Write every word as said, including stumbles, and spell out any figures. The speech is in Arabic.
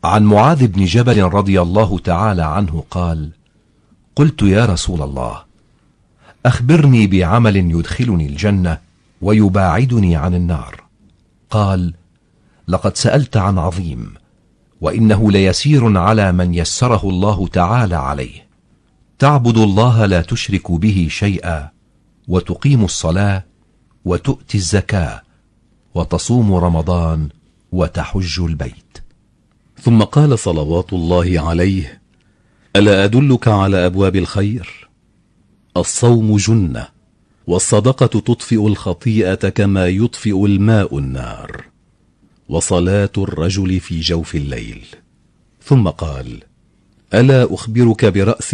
عن معاذ بن جبل رضي الله تعالى عنه قال: قلت يا رسول الله، أخبرني بعمل يدخلني الجنة ويباعدني عن النار. قال: لقد سألت عن عظيم، وإنه ليسير على من يسره الله تعالى عليه. تعبد الله لا تشرك به شيئا، وتقيم الصلاة، وتؤتي الزكاة، وتصوم رمضان، وتحج البيت. ثم قال صلوات الله عليه: ألا أدلك على أبواب الخير؟ الصوم جنة، والصدقة تطفئ الخطيئة كما يطفئ الماء النار، وصلاة الرجل في جوف الليل. ثم قال: ألا أخبرك برأس